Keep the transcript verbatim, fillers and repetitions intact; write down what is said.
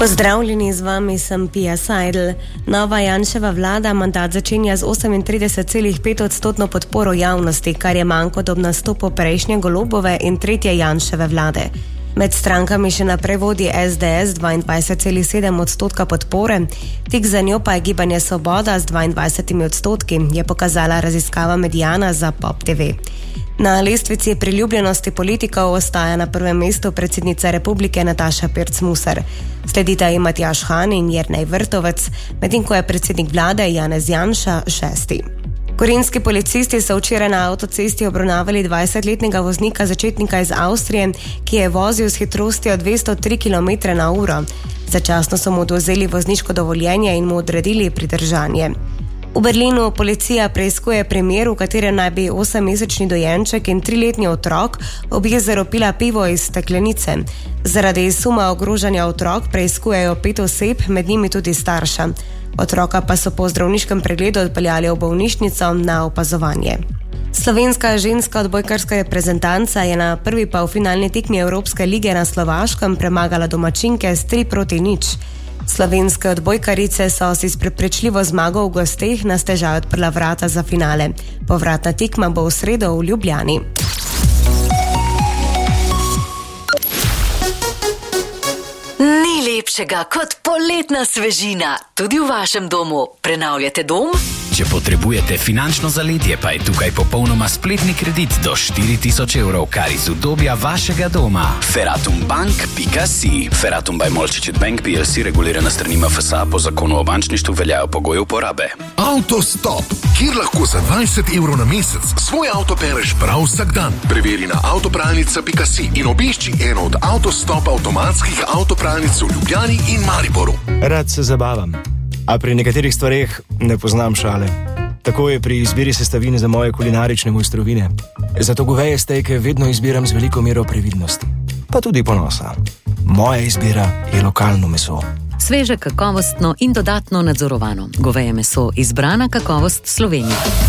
Pozdravljeni, z vami sem Pia Seidel. Nova Janševa vlada mandat začenja z osemintrideset celih pet odstotno podporo javnosti, kar je manj kot ob nastopu prejšnje Golobove in tretje Janševe vlade. Med strankami še naprej vodi es de es dvaindvajset celih sedem odstotka podpore, tik za njo pa je Gibanje Svoboda z dvaindvajsetimi odstotki, je pokazala raziskava Mediana za Pop te ve. Na lestvici priljubljenosti politikov ostaja na prvem mestu predsednica republike Nataša Pirc Musar. Sledita ji Matjaž Han in Jernej Vrtovec, medtem ko je predsednik vlade Janez Janša šesti. Gorenjski policisti so včeraj na avtocesti obravnavali dvajsetletnega voznika začetnika iz Avstrije, ki je vozil s hitrostjo dvesto tri kilometre na uro. Začasno so mu odvzeli vozniško dovoljenje in mu odredili pridržanje. V Berlinu policija preiskuje primer, v katerem naj bi osemmesečni dojenček in triletni otrok ob jezeru pila pivo iz steklenice. Zaradi suma ogrožanja otrok preiskujejo pet oseb, med njimi tudi starša. Otroka pa so po zdravniškem pregledu odpeljali v bolnišnico na opazovanje. Slovenska ženska odbojkarska reprezentanca je na prvi polfinalni tekmi Evropske lige na Slovaškem premagala domačinke s tri proti nič. Slovenske odbojkarice so si s prepričljivo zmago v gosteh na stežaj odprla vrata za finale. Povratna tekma bo v sredo v Ljubljani. Ni lepšega kot poletna svežina. Tudi v vašem domu prenavljate dom? Če potrebujete finančno zaletje, pa je tukaj popolnoma spletni kredit do štiri tisoč evrov, kar iz udobja vašega doma. Feratumbank pika si. Feratum by Molčičit Bank P L C, regulirana strani M F S A, po zakonu o bančništvu veljajo pogoji uporabe. Autostop, kjer lahko za dvajset evrov na mesec svoj avto pereš prav vsak dan. Preveri na avtopralnica pika si in obišči eno od Autostop avtomatskih avtopralnic v Ljubljani in Mariboru. Rad se zabavam, a pri nekaterih stvareh ne poznam šale. Tako je pri izbiri sestavine za moje kulinarične mojstrovine. Zato goveje stejke vedno izbiram z veliko mero previdnosti, pa tudi ponosa. Moja izbira je lokalno meso. Sveže, kakovostno in dodatno nadzorovano. Goveje meso, izbrana kakovost Slovenije.